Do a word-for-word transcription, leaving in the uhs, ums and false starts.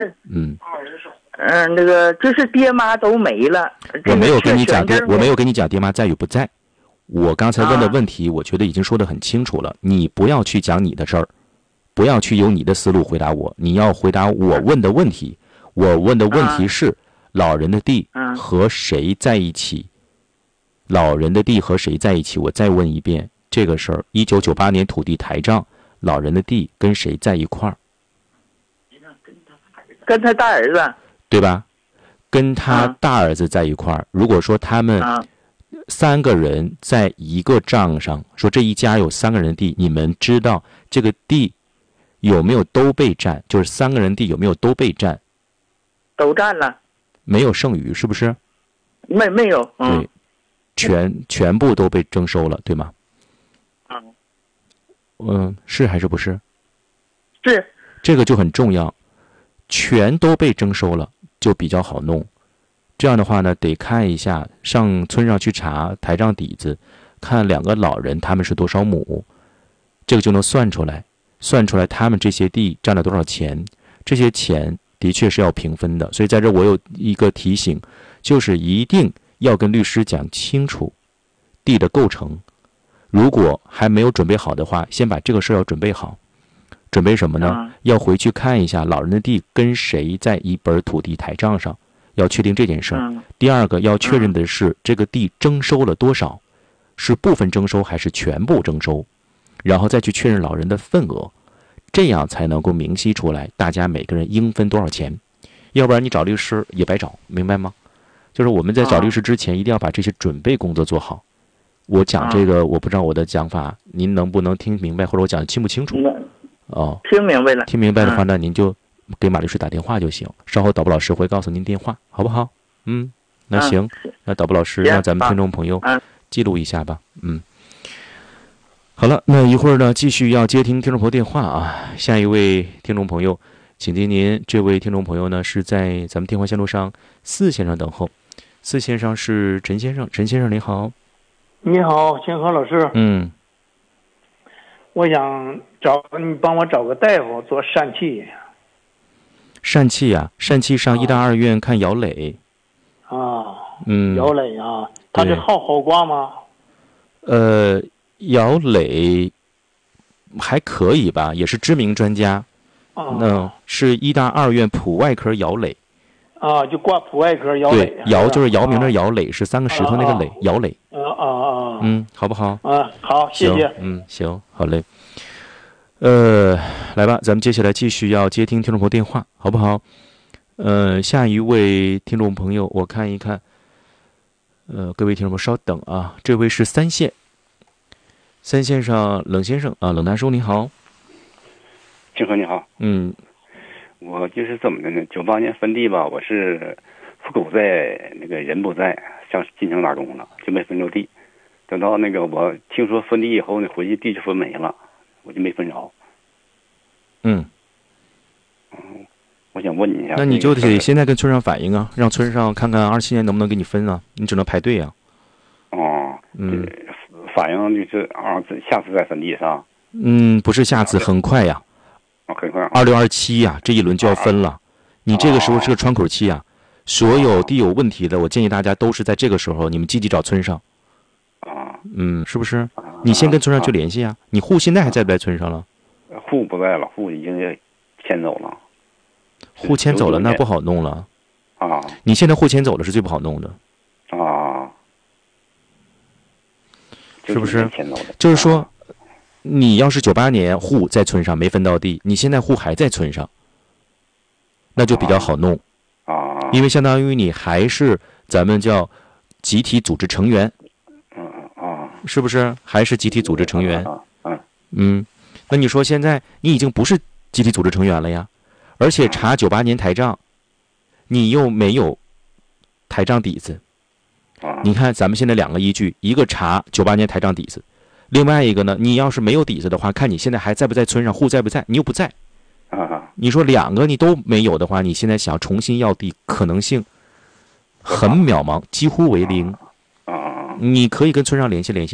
嗯。 嗯，那个就是爹妈都没了。 我没有跟你讲爹，我没有跟你讲爹妈在与不在。我刚才问的问题，我觉得已经说得很清楚了。你不要去讲你的事儿，不要去用你的思路回答我，你要回答我问的问题。我问的问题是，老人的地和谁在一起？老人的地和谁在一起？我再问一遍这个事儿。一九九八年土地台账，老人的地跟谁在一块儿？ 跟他大儿子。 对吧？跟他大儿子在一块儿。如果说他们三个人在一个账上，说这一家有三个人地，你们知道这个地有没有都被占？就是三个人地有没有都被占？ 都占了， 没有剩余，是不是？ 没没有， 嗯、对，全全部都被征收了，对吗？ 嗯， 嗯，是还是不是？ 是， 这个就很重要，全都被征收了。就比较好弄，这样的话呢，得看一下上村上去查台账底子，看两个老人他们是多少亩，这个就能算出来，算出来他们这些地占了多少钱，这些钱的确是要平分的。所以在这我有一个提醒，就是一定要跟律师讲清楚地的构成，如果还没有准备好的话，先把这个事要准备好。准备什么呢？要回去看一下老人的地跟谁在一本土地台账上，要确定这件事儿。第二个要确认的是这个地征收了多少，是部分征收还是全部征收，然后再去确认老人的份额，这样才能够明晰出来大家每个人应分多少钱。要不然你找律师也白找，明白吗？就是我们在找律师之前一定要把这些准备工作做好。我讲这个我不知道我的讲法您能不能听明白，或者我讲的清不清楚？哦， 听明白了。 听明白的话呢，您就给马律师打电话就行。稍后导播老师会告诉您电话，好不好？嗯，那行，那导播老师让咱们听众朋友记录一下吧。嗯，好了，那一会儿呢，继续要接听听众朋友电话啊。下一位听众朋友，请接您。这位听众朋友呢是在咱们电话线路上四先生等候。四先生是陈先生，陈先生您好。 你好，金河老师。 嗯。 我想找你帮我找个大夫做疝气。 疝气啊，疝气上医大二院看姚磊。 啊， 嗯， 姚磊啊，他这号好挂吗？ 呃，姚磊还可以吧，也是知名专家。 啊， 那是医大二院普外科姚磊。 啊，就挂普外科姚磊。 对，姚就是姚明的姚，磊是三个石头那个磊，姚磊。 啊啊啊！ 嗯，好不好？ 啊，好，谢谢。 嗯，行，好嘞。呃，来吧，咱们接下来继续要接听听众朋友电话，好不好？呃，下一位听众朋友，我看一看。呃，各位听众朋友稍等啊，这位是三线。三线上冷先生啊，冷大叔你好。 金河你好。 嗯。 我就是怎么的呢？九八年分地吧，我是户口在，那个人不在，上进城打工了，就没分着地。等到那个我听说分地以后呢，回去地就分没了，我就没分着。 嗯。 嗯，我想问你一下。 那你就得现在跟村上反映啊，让村上看看二七年能不能给你分啊，你只能排队啊。 哦。 嗯。 反映就是啊，下次再分地是吧？ 嗯，不是下次，很快呀。 很快， 二六二七呀，这一轮就要分了。啊、你这个时候是个窗口期啊，所有地有问题的，我建议大家都是在这个时候，你们积极找村上。 啊， 嗯，是不是？你先跟村上去联系啊。你户现在还在不在村上了？ 户不在了，户已经迁走了。 户迁走了，那不好弄了。 啊， 你现在户迁走了是最不好弄的。 啊， 是不是？就是说。你要是九八年户在村上没分到地，你现在户还在村上，那就比较好弄啊， 因为相当于你还是咱们叫集体组织成员， 嗯啊， 是不是？还是集体组织成员？ 嗯嗯，那你说现在你已经不是集体组织成员了呀，而且查九八年台账，你又没有台账底子，你看咱们现在两个依据，一个查九八年台账底子。另外一个呢，你要是没有底子的话，看你现在还在不在村上，户在不在，你又不在，你说两个你都没有的话，你现在想重新要地可能性很渺茫，几乎为零。你可以跟村上联系联系。